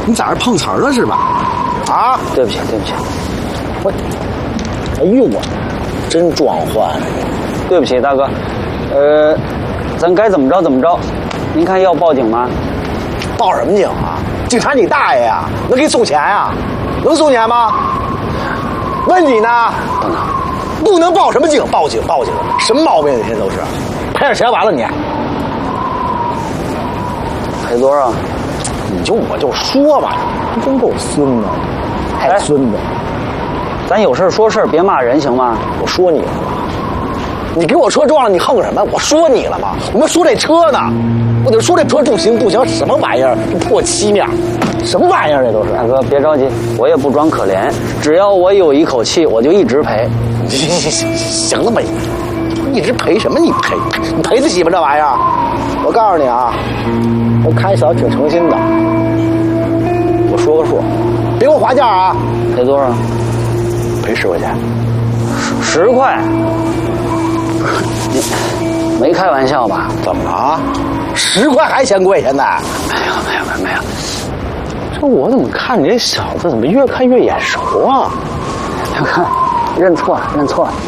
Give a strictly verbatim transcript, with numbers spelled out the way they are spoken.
你在这碰瓷儿了是吧？ 啊，对不起，对不起，我，哎呦我，真装换，对不起大哥，呃，咱该怎么着怎么着，您看要报警吗？ 报什么警啊？警察你大爷呀、啊！能给你送钱呀、啊？能送钱吗？问你呢？ 不能， 不能报什么警？报警报警！什么毛病？这些都是，赔点钱完了你。 赔多少？ 你就我就说吧，真够孙子，太孙子。 咱有事说事，别骂人行吗？ 我说你了吗？你给我车撞了，你横什么？我说你了吗？我们说这车呢，我就说这车不行不行，什么玩意儿？这破漆面，什么玩意儿？这都是。 大哥别着急，我也不装可怜，只要我有一口气，我就一直赔。 行了吧你，一直赔什么？你赔你赔得起吗？这玩意儿？我告诉你啊，我开小挺诚心的，我说个数，别给我划价啊！ 赔多少？ 赔十块钱。 十块？你没开玩笑吧？ 怎么了啊？十块还嫌贵？现在？ 没有没有没有。 这我怎么看你这小子怎么越看越眼熟啊？ 大哥，认错了认错了。